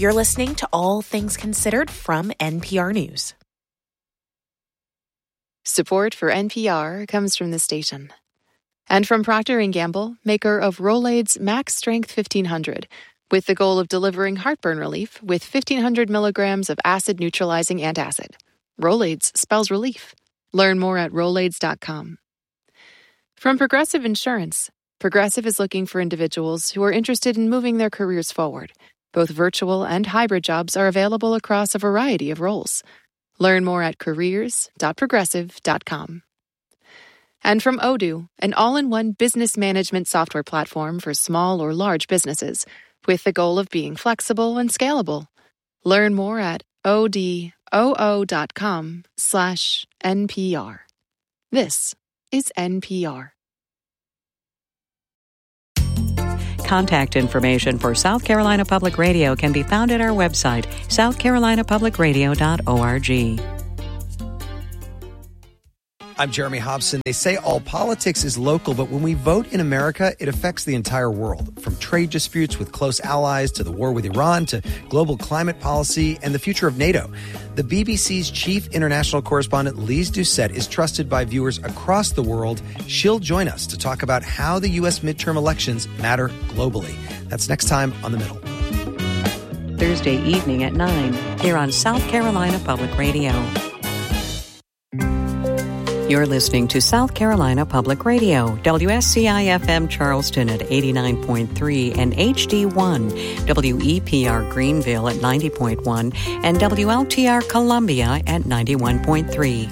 You're listening to All Things Considered from NPR News. Support for NPR comes from the station. And from Procter & Gamble, maker of Rolaids Max Strength 1500, with the goal of delivering heartburn relief with 1,500 milligrams of acid-neutralizing antacid. Rolaids spells relief. Learn more at Rolaids.com. From Progressive Insurance, Progressive is looking for individuals who are interested in moving their careers forward. Both virtual and hybrid jobs are available across a variety of roles. Learn more at careers.progressive.com. And from Odoo, an all-in-one business management software platform for small or large businesses, with the goal of being flexible and scalable. Learn more at odoo.com/NPR. This is NPR. Contact information for South Carolina Public Radio can be found at our website, southcarolinapublicradio.org. I'm Jeremy Hobson. They say all politics is local, but when we vote in America, it affects the entire world. From trade disputes with close allies to the war with Iran to global climate policy and the future of NATO. The BBC's chief international correspondent, Lise Doucette, is trusted by viewers across the world. She'll join us to talk about how the U.S. midterm elections matter globally. That's next time on The Middle. Thursday evening at 9 here on South Carolina Public Radio. You're listening to South Carolina Public Radio, WSCI-FM Charleston at 89.3 and HD1, WEPR Greenville at 90.1 and WLTR Columbia at 91.3.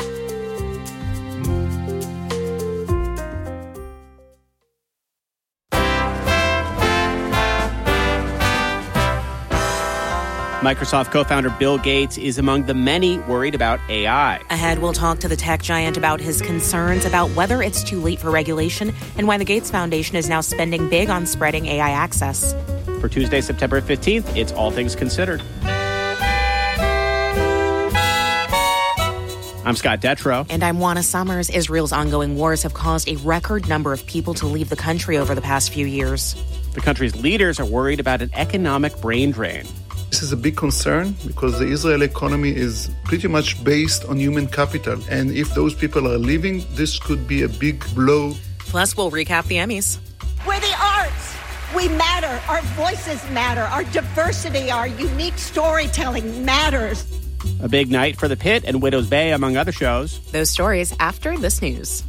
Microsoft co-founder Bill Gates is among the many worried about AI. Ahead, we'll talk to the tech giant about his concerns about whether it's too late for regulation and why the Gates Foundation is now spending big on spreading AI access. For Tuesday, September 15th, it's All Things Considered. I'm Scott Detrow. And I'm Juana Summers. Israel's ongoing wars have caused a record number of people to leave the country over the past few years. The country's leaders are worried about an economic brain drain. This is a big concern because the Israeli economy is pretty much based on human capital. And if those people are leaving, this could be a big blow. Plus, we'll recap the Emmys. We're the arts. We matter. Our voices matter. Our diversity, our unique storytelling matters. A big night for The Pit and Widow's Bay, among other shows. Those stories after this news.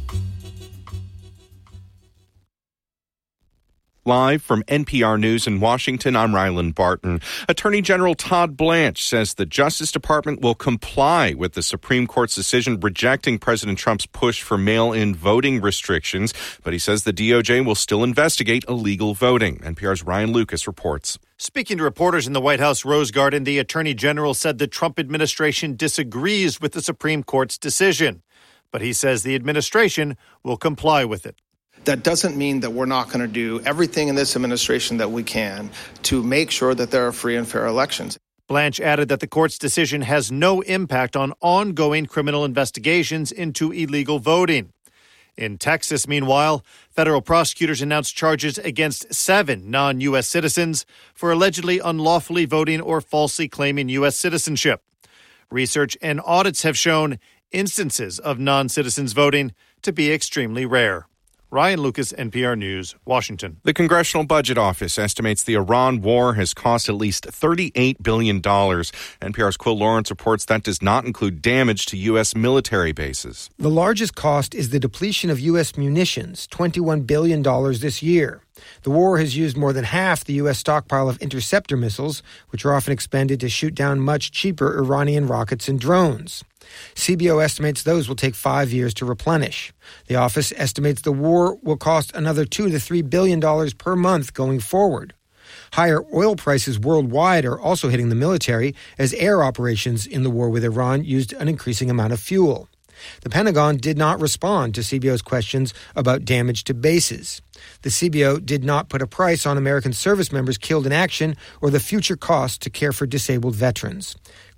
Live from NPR News in Washington, I'm Ryland Barton. Attorney General Todd Blanche says the Justice Department will comply with the Supreme Court's decision rejecting President Trump's push for mail-in voting restrictions, but he says the DOJ will still investigate illegal voting. NPR's Ryan Lucas reports. Speaking to reporters in the White House Rose Garden, the Attorney General said the Trump administration disagrees with the Supreme Court's decision, but he says the administration will comply with it. That doesn't mean that we're not going to do everything in this administration that we can to make sure that there are free and fair elections. Blanche added that the court's decision has no impact on ongoing criminal investigations into illegal voting. In Texas, meanwhile, federal prosecutors announced charges against 7 non-U.S. citizens for allegedly unlawfully voting or falsely claiming U.S. citizenship. Research and audits have shown instances of non-citizens voting to be extremely rare. Ryan Lucas, NPR News, Washington. The Congressional Budget Office estimates the Iran war has cost at least $38 billion. NPR's Quill Lawrence reports that does not include damage to U.S. military bases. The largest cost is the depletion of U.S. munitions, $21 billion this year. The war has used more than half the U.S. stockpile of interceptor missiles, which are often expended to shoot down much cheaper Iranian rockets and drones. CBO estimates those will take 5 years to replenish. The office estimates the war will cost another $2 to $3 billion per month going forward. Higher oil prices worldwide are also hitting the military as air operations in the war with Iran used an increasing amount of fuel. The Pentagon did not respond to CBO's questions about damage to bases. The CBO did not put a price on American service members killed in action or the future cost to care for disabled veterans.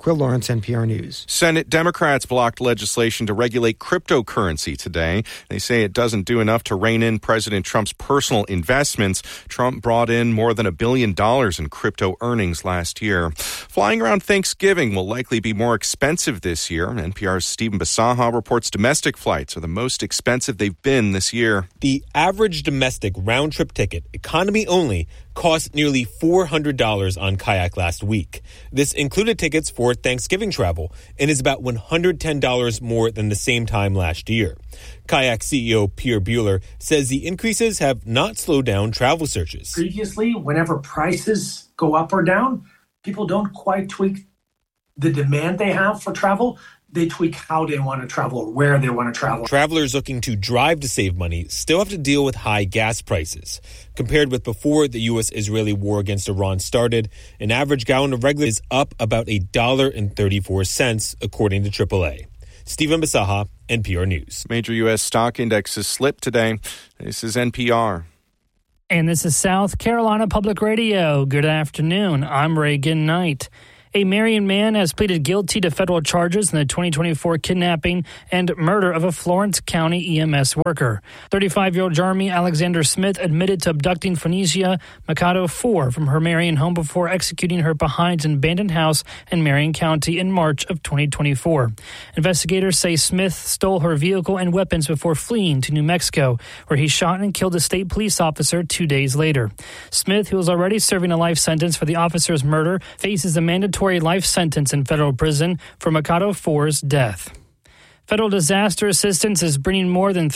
Quill Lawrence, NPR News. Senate Democrats blocked legislation to regulate cryptocurrency today. They say it doesn't do enough to rein in President Trump's personal investments. Trump brought in more than $1 billion in crypto earnings last year. Flying around Thanksgiving will likely be more expensive this year. NPR's Stephen Basaha reports domestic flights are the most expensive they've been this year. The average domestic round-trip ticket, economy only, cost nearly $400 on Kayak last week. This included tickets for Thanksgiving travel and is about $110 more than the same time last year. Kayak CEO Pierre Buehler says the increases have not slowed down travel searches. Previously, whenever prices go up or down, people don't quite tweak the demand they have for travel. They tweak how they want to travel or where they want to travel. Travelers looking to drive to save money still have to deal with high gas prices. Compared with before the U.S.-Israeli war against Iran started, an average gallon of regular is up about $1.34, according to AAA. Stephen Basaha, NPR News. Major U.S. stock indexes slipped today. This is NPR. And this is South Carolina Public Radio. Good afternoon. I'm Reagan Knight. A Marion man has pleaded guilty to federal charges in the 2024 kidnapping and murder of a Florence County EMS worker. 35-year-old Jeremy Alexander Smith admitted to abducting Phoenicia Mercado IV from her Marion home before executing her behind an abandoned house in Marion County in March of 2024. Investigators say Smith stole her vehicle and weapons before fleeing to New Mexico, where he shot and killed a state police officer 2 days later. Smith, who was already serving a life sentence for the officer's murder, faces a mandatory life sentence in federal prison for Mercado IV's death. Federal disaster assistance is bringing more than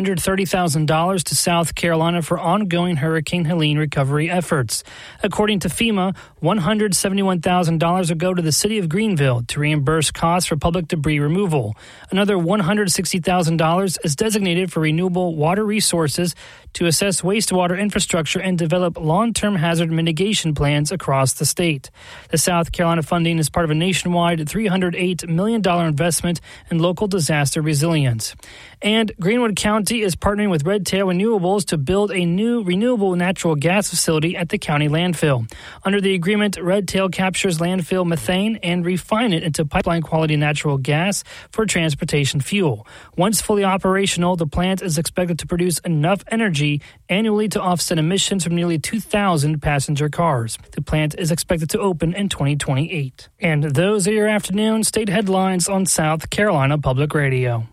$330,000 to South Carolina for ongoing Hurricane Helene recovery efforts. According to FEMA, $171,000 will go to the city of Greenville to reimburse costs for public debris removal. Another $160,000 is designated for renewable water resources to assess wastewater infrastructure and develop long-term hazard mitigation plans across the state. The South Carolina funding is part of a nationwide $308 million investment in local disaster resilience. And Greenwood County is partnering with Redtail Renewables to build a new renewable natural gas facility at the county landfill. Under the agreement, Redtail captures landfill methane and refine it into pipeline-quality natural gas for transportation fuel. Once fully operational, the plant is expected to produce enough energy annually to offset emissions from nearly 2,000 passenger cars. The plant is expected to open in 2028. And those are your afternoon state headlines on South Carolina Public Radio.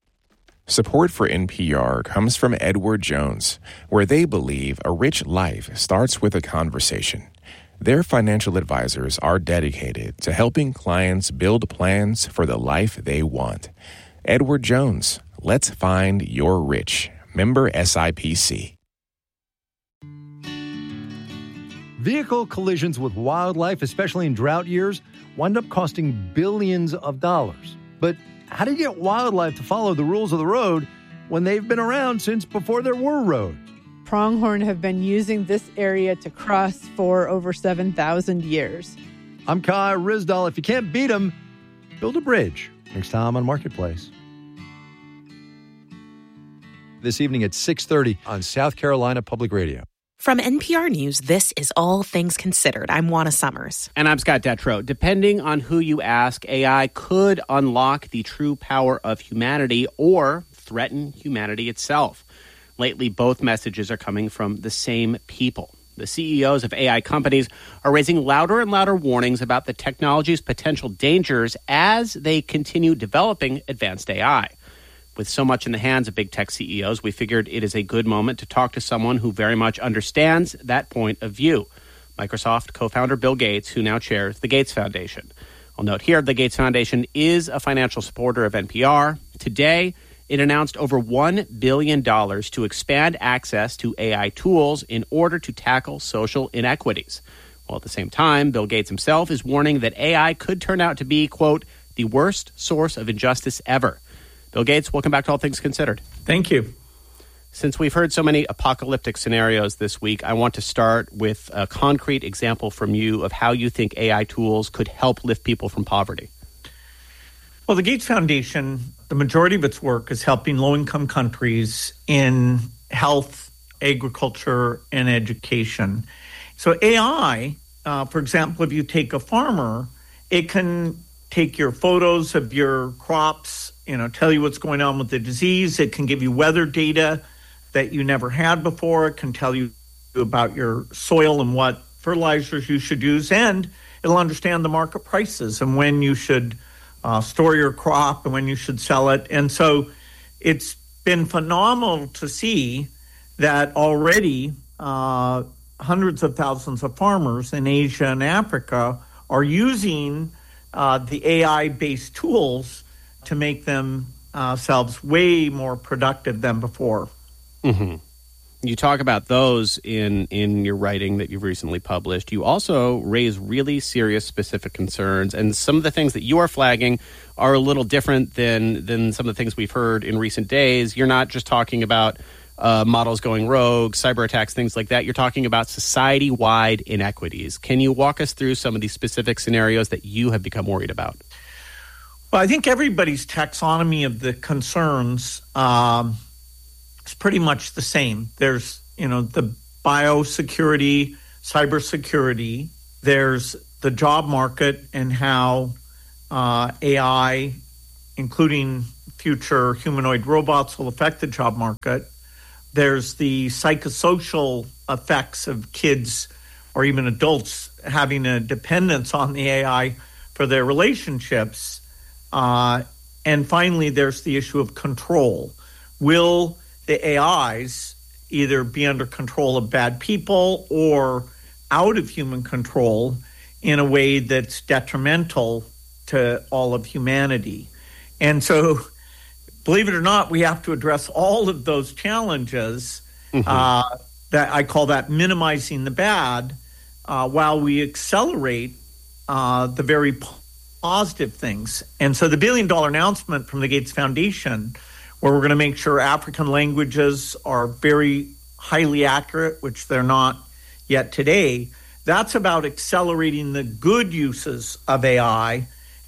Support for NPR comes from Edward Jones, where they believe a rich life starts with a conversation. Their financial advisors are dedicated to helping clients build plans for the life they want. Edward Jones, let's find your rich. Member SIPC. Vehicle collisions with wildlife, especially in drought years, wind up costing billions of dollars. But how do you get wildlife to follow the rules of the road when they've been around since before there were roads? Pronghorn have been using this area to cross for over 7,000 years. I'm Kai Rizdal. If you can't beat them, build a bridge. Next time on Marketplace. This evening at 6:30 on South Carolina Public Radio. From NPR News, this is All Things Considered. I'm Juana Summers. And I'm Scott Detrow. Depending on who you ask, AI could unlock the true power of humanity or threaten humanity itself. Lately, both messages are coming from the same people. The CEOs of AI companies are raising louder and louder warnings about the technology's potential dangers as they continue developing advanced AI. With so much in the hands of big tech CEOs, we figured it is a good moment to talk to someone who very much understands that point of view. Microsoft co-founder Bill Gates, who now chairs the Gates Foundation. I'll note here, the Gates Foundation is a financial supporter of NPR. Today, it announced over $1 billion to expand access to AI tools in order to tackle social inequities. While at the same time, Bill Gates himself is warning that AI could turn out to be, quote, the worst source of injustice ever. Bill Gates, welcome back to All Things Considered. Thank you. Since we've heard so many apocalyptic scenarios this week, I want to start with a concrete example from you of how you think AI tools could help lift people from poverty. Well, the Gates Foundation, the majority of its work is helping low-income countries in health, agriculture, and education. So AI, for example, if you take a farmer, it can take your photos of your crops, tell you what's going on with the disease. It can give you weather data that you never had before. It can tell you about your soil and what fertilizers you should use, and it'll understand the market prices and when you should store your crop and when you should sell it. And so it's been phenomenal to see that already hundreds of thousands of farmers in Asia and Africa are using the AI-based tools to make themselves way more productive than before. Mm-hmm. You talk about those in your writing that you've recently published. You also raise really serious specific concerns, and some of the things that you are flagging are a little different than some of the things we've heard in recent days. You're not just talking about models going rogue, cyber attacks, things like that. You're talking about society-wide inequities. Can you walk us through some of these specific scenarios that you have become worried about? Well, I think everybody's taxonomy of the concerns is pretty much the same. There's, the biosecurity, cybersecurity. There's the job market and how AI, including future humanoid robots, will affect the job market. There's the psychosocial effects of kids or even adults having a dependence on the AI for their relationships. And finally, there's the issue of control. Will the AIs either be under control of bad people or out of human control in a way that's detrimental to all of humanity? And so, believe it or not, we have to address all of those challenges. That I call that minimizing the bad, while we accelerate the very positive things. And so the $1 billion announcement from the Gates Foundation, where we're going to make sure African languages are very highly accurate, which they're not yet today, that's about accelerating the good uses of AI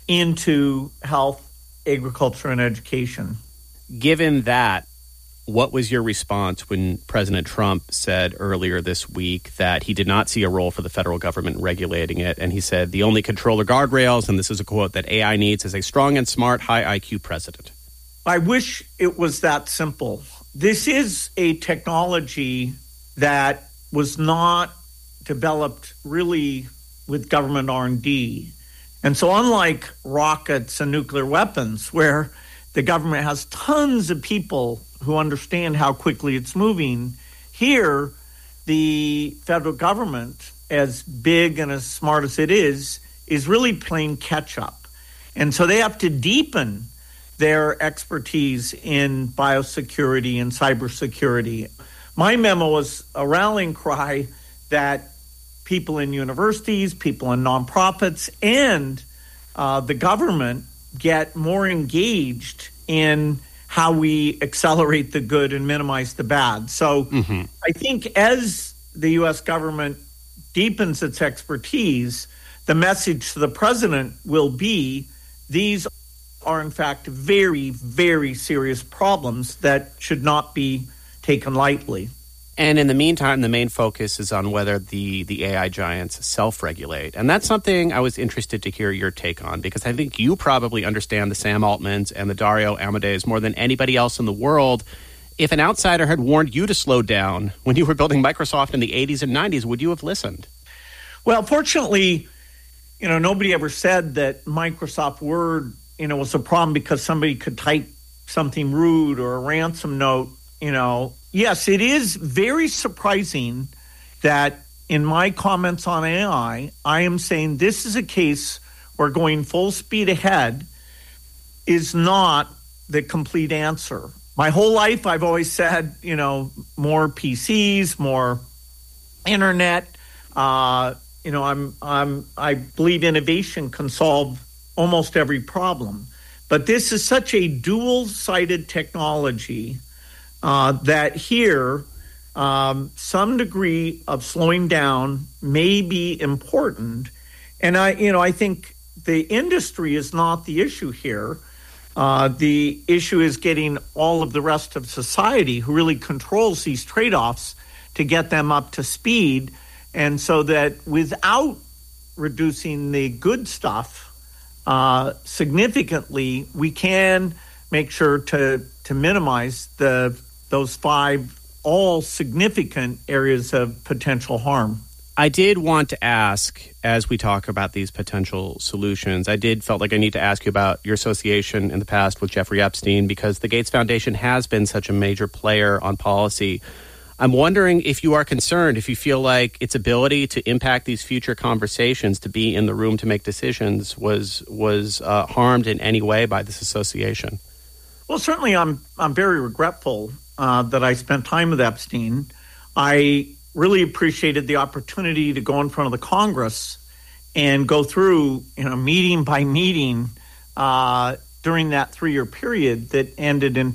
into health, agriculture, and education. Given that, what was your response when President Trump said earlier this week that he did not see a role for the federal government regulating it? And he said the only control or guardrails, and this is a quote, that AI needs is a strong and smart, high IQ president. I wish it was that simple. This is a technology that was not developed really with government R&D. And so unlike rockets and nuclear weapons, where the government has tons of people who understand how quickly it's moving, here the federal government, as big and as smart as it is really playing catch-up. And so they have to deepen their expertise in biosecurity and cybersecurity. My memo was a rallying cry that people in universities, people in nonprofits, and the government get more engaged in how we accelerate the good and minimize the bad. So I think as the U.S. government deepens its expertise, the message to the president will be these are in fact very, very serious problems that should not be taken lightly. And in the meantime, the main focus is on whether the AI giants self-regulate. And that's something I was interested to hear your take on, because I think you probably understand the Sam Altmans and the Dario Amadeus more than anybody else in the world. If an outsider had warned you to slow down when you were building Microsoft in the 80s and 90s, would you have listened? Well, fortunately, nobody ever said that Microsoft Word, was a problem because somebody could type something rude or a ransom note, Yes, it is very surprising that in my comments on AI, I am saying this is a case where going full speed ahead is not the complete answer. My whole life, I've always said, more PCs, more internet. I believe innovation can solve almost every problem. But this is such a dual-sided technology that here some degree of slowing down may be important. And I think the industry is not the issue here. The issue is getting all of the rest of society who really controls these trade-offs to get them up to speed. And so that without reducing the good stuff, significantly, we can make sure to minimize those 5 all significant areas of potential harm. I did want to ask, as we talk about these potential solutions, felt like I need to ask you about your association in the past with Jeffrey Epstein, because the Gates Foundation has been such a major player on policy. I'm wondering if you are concerned, if you feel like its ability to impact these future conversations, to be in the room to make decisions, was harmed in any way by this association. Well, certainly I'm very regretful that I spent time with Epstein. I really appreciated the opportunity to go in front of the Congress and go through, meeting by meeting during that 3-year period that ended in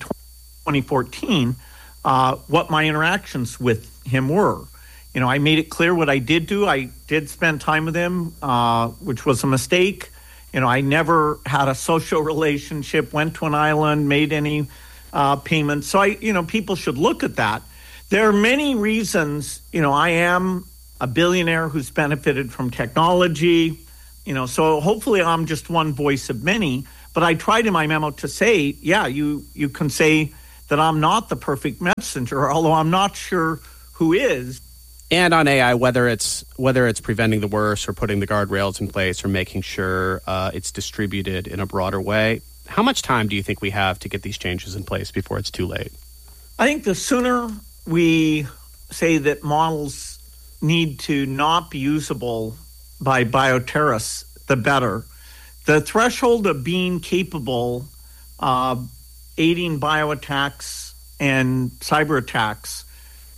2014, what my interactions with him were. I made it clear what I did do. I did spend time with him, which was a mistake. I never had a social relationship, went to an island, made any payments. So people should look at that. There are many reasons, I am a billionaire who's benefited from technology, so hopefully I'm just one voice of many. But I tried in my memo to say, you can say that I'm not the perfect messenger, although I'm not sure who is. And on AI, whether it's preventing the worst or putting the guardrails in place or making sure it's distributed in a broader way, how much time do you think we have to get these changes in place before it's too late? I think the sooner we say that models need to not be usable by bioterrorists, the better. The threshold of being capable of aiding bioattacks and cyber attacks,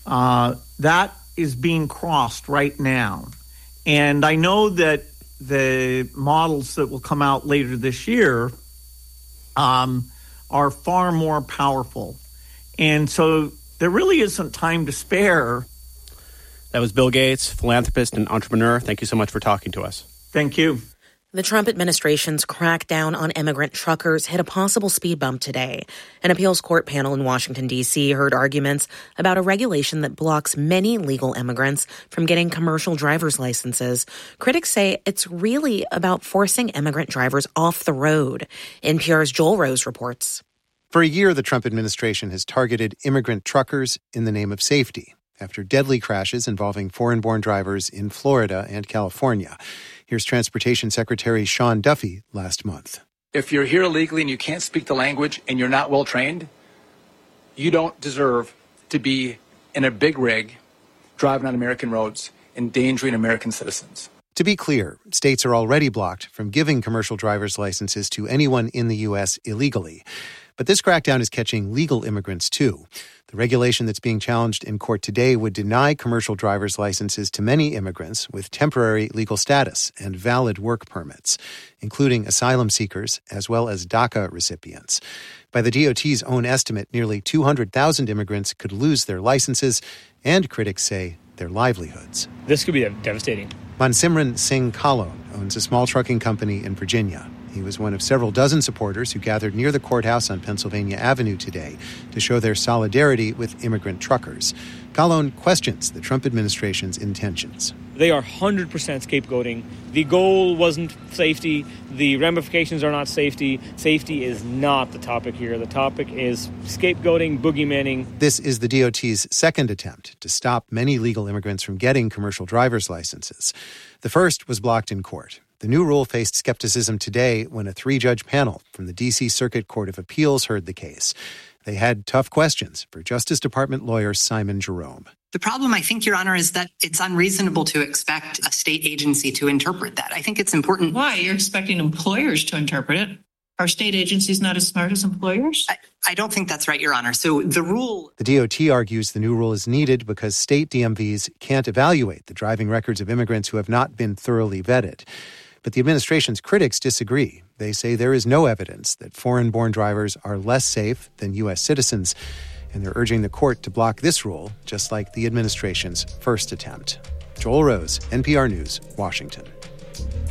that is being crossed right now. And I know that the models that will come out later this year are far more powerful. And so there really isn't time to spare. That was Bill Gates, philanthropist and entrepreneur. Thank you so much for talking to us. Thank you. The Trump administration's crackdown on immigrant truckers hit a possible speed bump today. An appeals court panel in Washington, D.C. heard arguments about a regulation that blocks many legal immigrants from getting commercial driver's licenses. Critics say it's really about forcing immigrant drivers off the road. NPR's Joel Rose reports. For a year, the Trump administration has targeted immigrant truckers in the name of safety after deadly crashes involving foreign-born drivers in Florida and California. Here's Transportation Secretary Sean Duffy last month. If you're here illegally and you can't speak the language and you're not well trained, you don't deserve to be in a big rig driving on American roads, endangering American citizens. To be clear, states are already blocked from giving commercial driver's licenses to anyone in the U.S. illegally. But this crackdown is catching legal immigrants, too. The regulation that's being challenged in court today would deny commercial driver's licenses to many immigrants with temporary legal status and valid work permits, including asylum seekers as well as DACA recipients. By the DOT's own estimate, nearly 200,000 immigrants could lose their licenses and, critics say, their livelihoods. This could be devastating. Mansimran Singh Kalon owns a small trucking company in Virginia. He was one of several dozen supporters who gathered near the courthouse on Pennsylvania Avenue today to show their solidarity with immigrant truckers. Kalon questions the Trump administration's intentions. They are 100% scapegoating. The goal wasn't safety. The ramifications are not safety. Safety is not the topic here. The topic is scapegoating, boogeymanning. This is the DOT's second attempt to stop many legal immigrants from getting commercial driver's licenses. The first was blocked in court. The new rule faced skepticism today when a 3-judge panel from the D.C. Circuit Court of Appeals heard the case. They had tough questions for Justice Department lawyer Simon Jerome. The problem, I think, Your Honor, is that it's unreasonable to expect a state agency to interpret that. I think it's important. Why? You're expecting employers to interpret it. Are state agencies not as smart as employers? I don't think that's right, Your Honor. So the rule... The DOT argues the new rule is needed because state DMVs can't evaluate the driving records of immigrants who have not been thoroughly vetted. But the administration's critics disagree. They say there is no evidence that foreign-born drivers are less safe than U.S. citizens, and they're urging the court to block this rule, just like the administration's first attempt. Joel Rose, NPR News, Washington.